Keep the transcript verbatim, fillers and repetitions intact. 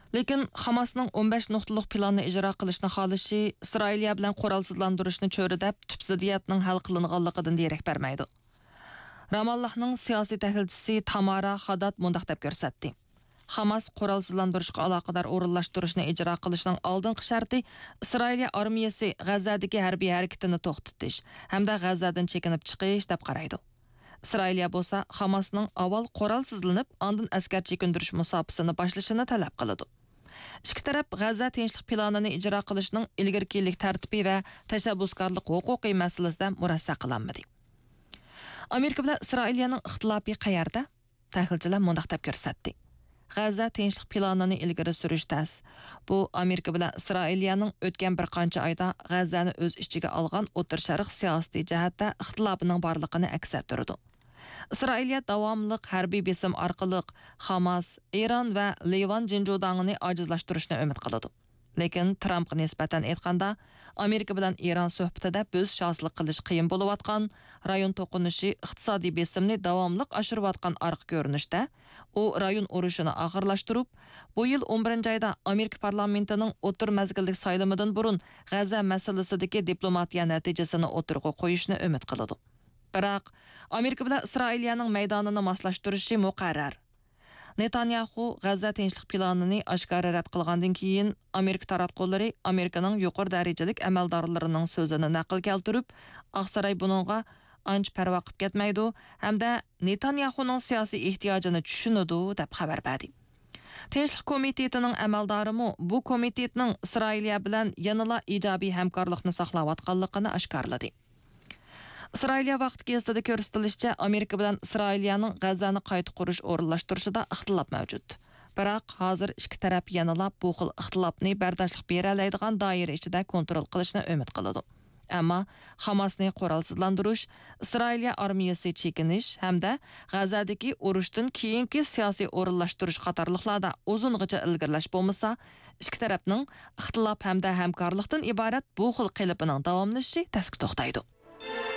Lekin Hamasning o'n besh nuqtalik planni ijro qilishni xohlashi Isroiliya bilan qurolsizlantirishni cho'ridab tubsidiyatning hal qilinganligidan derak bermaydi. Ramallahning siyosiy tahlilchisi Tamara Haddad mundaq deb ko'rsatdi. Hamas qurolsizlantirishga aloqador o'rinlashtirishni ijro qilishning oldingi sharti Isroiliya armiyasi G'azadagi harbiy harakatini to'xtatish hamda G'azadan chekinib chiqish deb qaraydi. Isroiliya bo'lsa Hamasning avval qurolsizlanib, ondan askar chekindirish musofasini boshlashini talab qiladi. Ikki taraf G'azza tinchlik planini ijro qilishning ilgirkilik tartibi va tashabbuskorlik huquqiy masalasida murassa qilinmadi. Amerika bilan Isroiliyaning ixtilofi qayerda? Tahlilchilar mundaq deb ko'rsatdi. G'azza tinchlik planini ilgari surish tas. Bu Amerika bilan Isroiliyaning o'tgan bir qancha oyda G'azzani o'z ichiga olgan O'rta Sharq siyosiy jihatda ixtilofining borligini aks ettirdi. Isroiliya davomli harbiy besim orqali Hamas, Eron va Livan jinjudangini ojizlashtirishni umid qiladi. Lekin Trampga nisbatan aytganda, Amerika bilan Eron suhbatida bo'z shohsizlik qilish qiyin bo'layotgan, rayon to'qinishi iqtisodiy besimni davomli oshirayotgan orqa ko'rinishda, u rayon urushini og'irlashtirib, bu yil o'n birinchi oyda Amerika parlamentining o'tir mazgillik saylamidan burun G'azza masalasidagi diplomatiya natijasini o'tirg'a qo'yishni umid qiladi. Biroq Amerika bilan Isroiliyaning maydonini moslashtirishi muqarrar. Netanyahu G'azza tinchlik planini oshkora rad qilgandan keyin Amerika taratqullari Amerikaning yuqori darajalik amaldorlarining so'zini naql keltirib, Oqsaroy buningga ancha parvo qilib ketmaydi hamda Netanyahuning siyosiy ehtiyojini tushunadi deb xabar berdi. Tinchlik komitetining amaldorimi bu komitetning Isroiliya bilan yanada ijobiy hamkorlikni saqlayotganligini oshkorladi. Isroiliya vaqt gazetida ko'rsatilishicha, Amerika bilan Isroiliyaning G'azzani qayta qurish o'rinlashtirishida ixtilof mavjud. Biroq hozir ikki taraf yanada bu xil ixtilofni bardoshlik bera oladigan doira ichida kontrol qilishni umid qiladi. Ammo Hamasni qurolsizlantirish, Isroiliya armiyasi chekinish hamda G'azzadagi urushdan keyingi siyosiy o'rinlashtirish qatorliqlarda uzungacha ilgirlash bo'lmasa, ikki tarafning ixtilof hamda hamkorlikdan iborat bu xil qilipining davomlashishi tasdiq to'xtaydi.